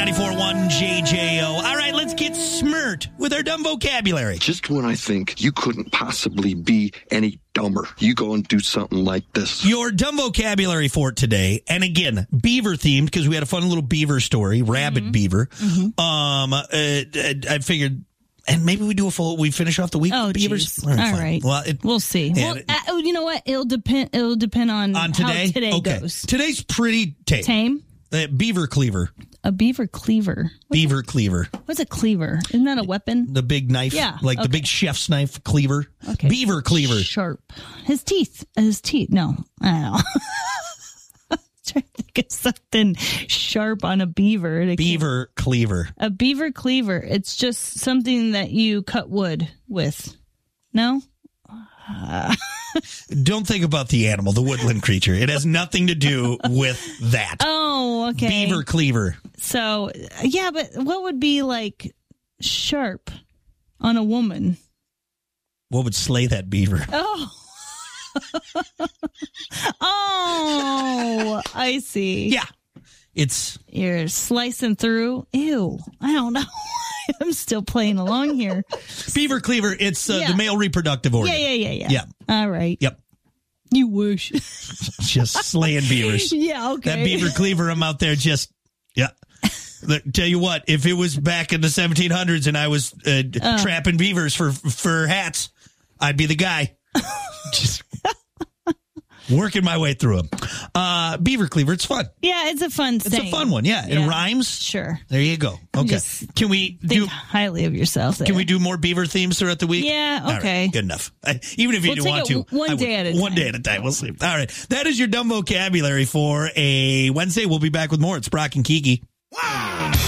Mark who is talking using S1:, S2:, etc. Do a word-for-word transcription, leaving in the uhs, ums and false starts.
S1: ninety-four point one J J O. All right, let's get smirt with our dumb vocabulary.
S2: Just when I think you couldn't possibly be any dumber, you go and do something like this.
S1: Your dumb vocabulary for today, and again, beaver themed, because we had a fun little beaver story, rabbit mm-hmm. beaver. Mm-hmm. Um, uh, I figured, and maybe we do a full, we finish off the week
S3: oh,
S1: with beavers.
S3: All right. All right.
S1: Well, it,
S3: we'll see.
S1: Yeah,
S3: well, uh, you know what? It'll depend. It'll depend on,
S1: on today?
S3: how today
S1: okay.
S3: goes.
S1: Today's pretty tame.
S3: Tame?
S1: Uh, beaver cleaver.
S3: A beaver cleaver. What's
S1: beaver
S3: a,
S1: cleaver.
S3: What's a cleaver? Isn't that a weapon?
S1: The big knife.
S3: Yeah.
S1: Like
S3: okay.
S1: the big chef's knife cleaver.
S3: Okay.
S1: Beaver cleaver.
S3: Sharp. His teeth. His teeth. No. I don't know. I'm trying to think of something sharp on a beaver.
S1: Beaver cleaver.
S3: A beaver cleaver. It's just something that you cut wood with. No? Uh.
S1: Don't think about the animal, the woodland creature. It has nothing to do with that.
S3: Oh, okay.
S1: Beaver cleaver.
S3: So, yeah, but what would be like sharp on a woman?
S1: What would slay that beaver?
S3: Oh. Oh, I see.
S1: Yeah. It's.
S3: You're slicing through. Ew. I don't know. I'm still playing along here.
S1: Beaver cleaver, it's uh,
S3: yeah.
S1: the male reproductive organ.
S3: Yeah, yeah, yeah, yeah.
S1: Yeah.
S3: All right.
S1: Yep.
S3: You wish.
S1: Just slaying beavers.
S3: Yeah, okay.
S1: That beaver cleaver, I'm out there just, yeah. Tell you what, if it was back in the seventeen hundreds and I was uh, uh. trapping beavers for for hats, I'd be the guy. Just working my way through them. Uh, beaver cleaver, it's fun.
S3: Yeah, it's a fun
S1: It's
S3: saying.
S1: a fun one, yeah.
S3: yeah.
S1: It rhymes.
S3: Sure.
S1: There you go. Okay.
S3: Just
S1: can we
S3: think
S1: do
S3: highly of yourself there.
S1: Can we do more beaver themes throughout the week?
S3: Yeah, okay.
S1: Right, good enough. I, even if you
S3: we'll
S1: didn't want
S3: it
S1: to.
S3: One
S1: I
S3: day
S1: would.
S3: at a time.
S1: One day at a time. We'll see. All right. That is your dumb vocabulary for a Wednesday. We'll be back with more. It's Brock and Kiki. Wow.